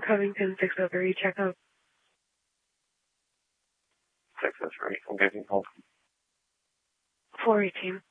Covington 603, check out. 603, I'm getting home. 418.